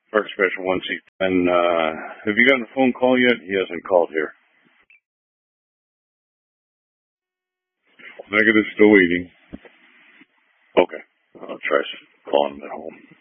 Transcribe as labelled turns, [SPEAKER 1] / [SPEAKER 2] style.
[SPEAKER 1] Park Special 1C10. Have you gotten a phone call yet? He hasn't called here. Negative, still waiting. Okay. I'll try calling him at home.